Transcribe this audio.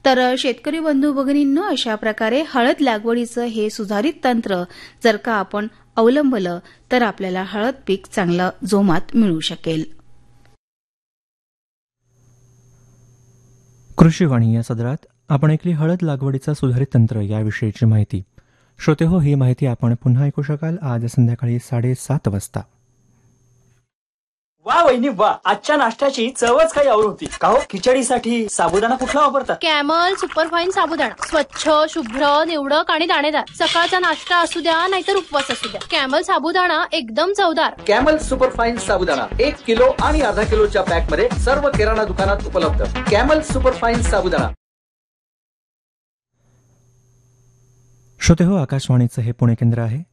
तर शेतकरी बंधू भगिनींनो, अशा प्रकारे हळद लागवडीचं हे सुधारित तंत्र जर का आपण अवलंबलं तर आपल्याला हळद पीक चांगलं जोमात मिळू शकेल. कृषीवाणी या सदरात आपण ऐकली हळद लागवडीचा सुधारित तंत्र याविषयीची माहिती. श्रोते हो, ही माहिती आपण पुन्हा ऐकू शकाल आज संध्याकाळी 7:30 वाजता. वा वहिनी वा, आजच्या नाश्त्याची चवच काही और होती. का हो, खिचडीसाठी साबुदाणा कुठला वापरतात? कॅमल सुपरफाईन साबुदाणा. स्वच्छ, शुभ्र, निवडक आणि दाणेदार. सकाळचा नाश्ता असू द्या नाहीतर उपवास असू द्या, कॅमल साबुदाणा एकदम चवदार. कॅमल सुपरफाईन साबुदाणा 1 किलो आणि अर्धा किलोच्या पॅक मध्ये सर्व किराणा दुकानात उपलब्ध. कॅमल सुपरफाईन साबुदाणा. श्रोते हो, आकाशवाणीचं हे पुणे केंद्र आहे.